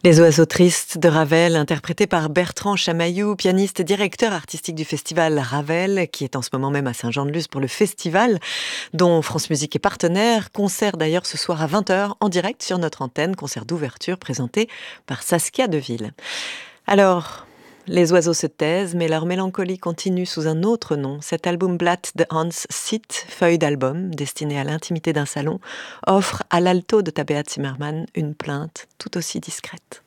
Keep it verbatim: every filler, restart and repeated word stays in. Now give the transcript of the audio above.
Les oiseaux tristes de Ravel, interprétés par Bertrand Chamaillou, pianiste et directeur artistique du festival Ravel, qui est en ce moment même à Saint-Jean-de-Luz pour le festival, dont France Musique est partenaire. Concert d'ailleurs ce soir à vingt heures en direct sur notre antenne, concert d'ouverture présenté par Saskia Deville. Alors, les oiseaux se taisent, mais leur mélancolie continue sous un autre nom. Cet album Blatt de Hans Sitt, feuille d'album, destiné à l'intimité d'un salon, offre à l'alto de Tabea Zimmermann une plainte tout aussi discrète.